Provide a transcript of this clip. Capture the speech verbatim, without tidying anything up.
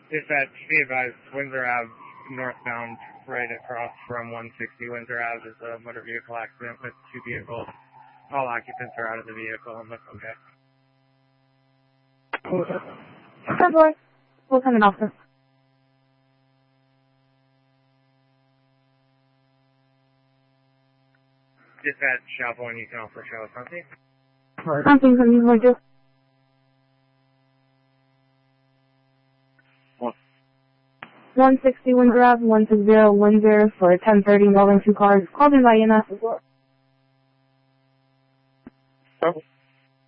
Dispatch, be advised, Windsor Ave, northbound, right across from one sixty Windsor Ave is a motor vehicle accident with two vehicles. All occupants are out of the vehicle and look okay. Hi, boy. We'll send an officer. Dispatch, Shop one, you can also show us something. Something from you, would you? one sixty Windsor Ave, one six zero Windsor for ten thirty involving two cars. Called in by E M S. Oh.